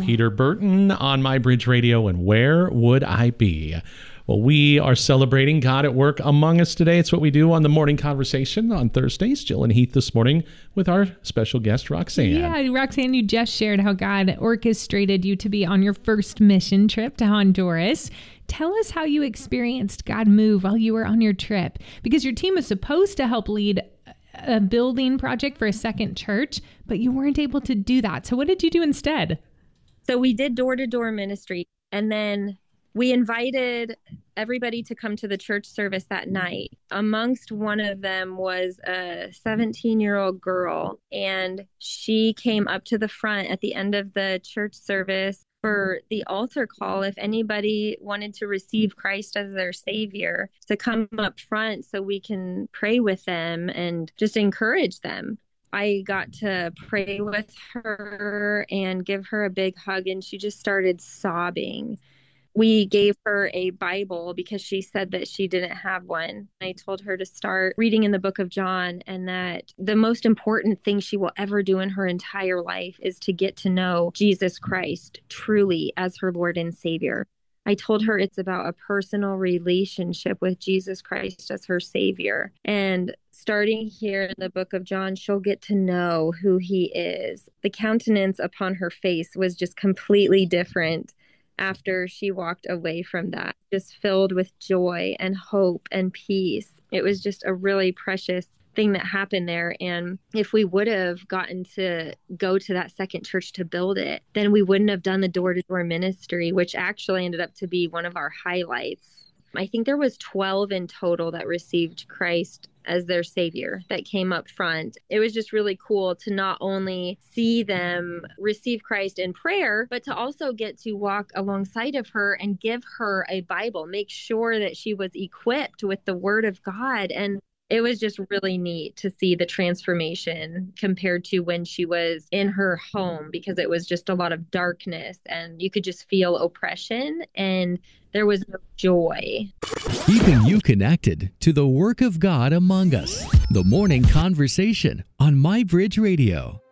Peter Burton on My Bridge Radio, and where would I be? Well, we are celebrating God at work among us today. It's what we do on the Morning Conversation on Thursdays. Jill and Heath this morning with our special guest, Roxanne. Yeah, Roxanne, you just shared how God orchestrated you to be on your first mission trip to Honduras. Tell us how you experienced God move while you were on your trip, because your team was supposed to help lead a building project for a second church, but you weren't able to do that. So what did you do instead? So we did door-to-door ministry, and then we invited everybody to come to the church service that night. Amongst one of them was a 17-year-old girl, and she came up to the front at the end of the church service for the altar call. If anybody wanted to receive Christ as their Savior, to come up front so we can pray with them and just encourage them. I got to pray with her and give her a big hug, and she just started sobbing. We gave her a Bible because she said that she didn't have one. I told her to start reading in the book of John, and that the most important thing she will ever do in her entire life is to get to know Jesus Christ truly as her Lord and Savior. I told her it's about a personal relationship with Jesus Christ as her Savior. And starting here in the book of John, she'll get to know who he is. The countenance upon her face was just completely different after she walked away from that, just filled with joy and hope and peace. It was just a really precious thing that happened there. And if we would have gotten to go to that second church to build it, then we wouldn't have done the door-to-door ministry, which actually ended up to be one of our highlights. I think there was 12 in total that received Christ as their Savior that came up front. It was just really cool to not only see them receive Christ in prayer, but to also get to walk alongside of her and give her a Bible, make sure that she was equipped with the Word of God. And it was just really neat to see the transformation compared to when she was in her home, because it was just a lot of darkness and you could just feel oppression and there was no joy. Keeping you connected to the work of God among us. The Morning Conversation on My Bridge Radio.